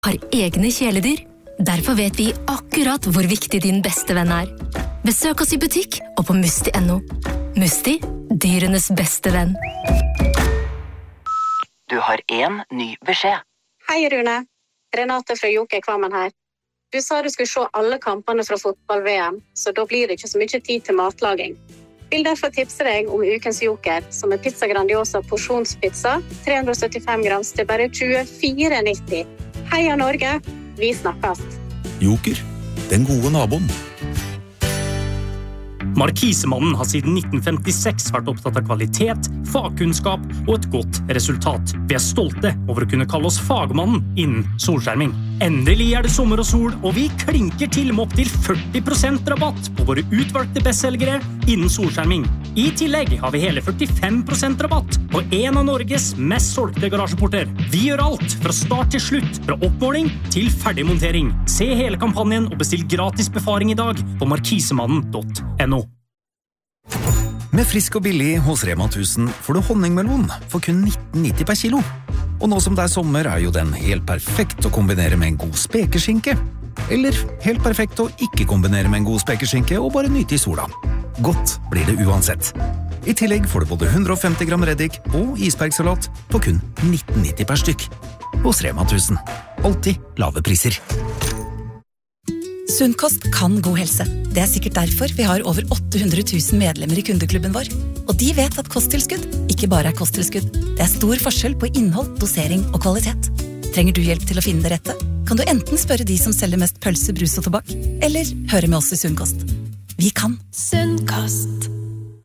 har egne kjæledyr. Derfor vet vi akkurat hvor viktig din beste venn er. Besøk oss i butikk og på Musti.no. Musti, dyrenes beste venn. Du har en ny beskjed. Hei Rune, Renate fra Joker Kvammen her. Du sa du skulle se alle kampene fra fotball-VM, så da blir det ikke så mye tid til matlaging. Vil derfor tipse deg om ukens Joker, som er pizza grandiosa porsjonspizza, 375 grams til bare 24,90. Heia Norge, vi snakkes. Joker, den gode naboen. Markisemannen har siden 1956 vært opptatt av kvalitet, fagkunnskap og et godt resultat. Vi er stolte over å kunne kalle oss fagmannen innen solskjerming. Endelig er det sommer og sol, og vi klinker til med opp til 40% rabatt på våre utvalgte bestselgere innen solskjerming. I tillegg har vi hele 45% rabatt på en av Norges mest solgte garasjeporter. Vi gjør alt fra start til slutt, fra oppmåling til ferdigmontering. Se hele kampanjen og bestill gratis befaring i dag på markisemannen.no. Med frisk og billig hos Rema 1000 får du honningmelon for kun 19,90 per kilo. Og nå som det er sommer er jo den helt perfekt å kombinere med en god spekeskinke. Eller helt perfekt å ikke kombinere med en god spekeskinke og bare nyte i sola. Godt blir det uansett. I tillegg får du både 150 gram reddik og isbergsalat på kun 19,90 per stykk. Hos Rema 1000. Alltid lave priser. Sunnkost kan god helse. Det er sikkert derfor vi har over 800 000 medlemmer i kundeklubben vår. Og de vet at kosttilskudd ikke bare er kosttilskudd. Det er stor forskjell på innhold, dosering og kvalitet. Trenger du hjelp til å finne det rette? Kan du enten spørre de som selger mest pølse, brus og tobakk, eller høre med oss i Sunnkost. Vi kan. Sunnkost.